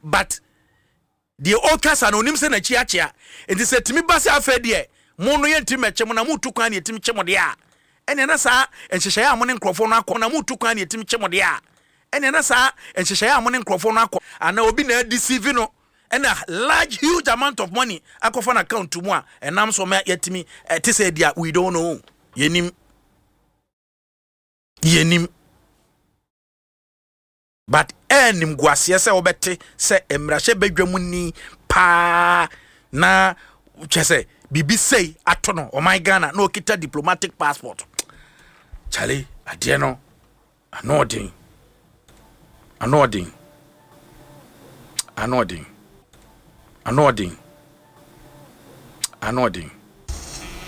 but the old cast anonym se na chiachia enti se timi ba se afa de mo no ye ntimi meche mo na mutu kwan ye timi chemo de a ene na sa enhyehyɛ a mo ne nkrofo no akɔ na mutu kwan ye timi chemo de a ene na sa enhyehyɛ a mo ne nkrofo no akɔ ana obi na deceive no and a large huge amount of money akɔ na account mu a enam so ma yetimi te say dia we don't know yenim but enim guasie se obete se emrahye badwamu ni pa na chese bibi say ato no oh my Ghana no kita diplomatic passport chale ade no anodin